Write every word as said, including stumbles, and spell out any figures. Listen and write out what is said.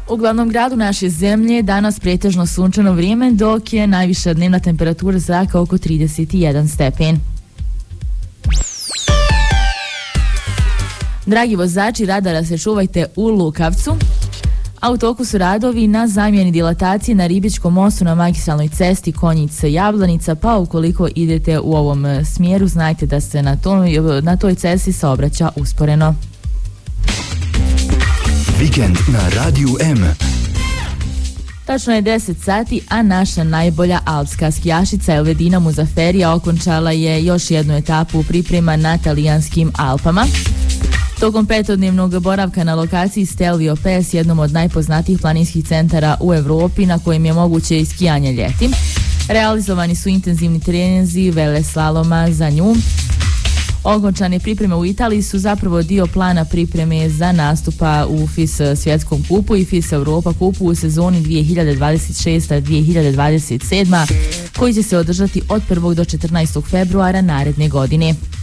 U glavnom gradu naše zemlje danas pretežno sunčano vrijeme, dok je najviša dnevna temperatura zraka oko trideset jedan stepen. Dragi vozači radara, se čuvajte u Lukavcu. A u toku su radovi na zamjeni dilatacije na Ribičkom mostu na magistralnoj cesti Konjic-Jablanica, pa ukoliko idete u ovom smjeru, znajte da se na toj, na toj cesti saobraća usporeno. Vikend na Radiju M. Tačno je deset sati, a naša najbolja alpska skijašica Elvedina Muzaferija okončala je još jednu etapu priprema na talijanskim Alpama. Tokom petodnevnog boravka na lokaciji Stelvio Pass, jednom od najpoznatijih planinskih centara u Evropi na kojem je moguće i skijanje ljeti, realizovani su intenzivni treninzi veleslaloma za nju. Okončane pripreme u Italiji su zapravo dio plana pripreme za nastupa u F I S svjetskom kupu i F I S Europa kupu u sezoni dvije hiljade dvadeset šeste dvije hiljade dvadeset sedme koji će se održati od prvog do četrnaestog februara naredne godine.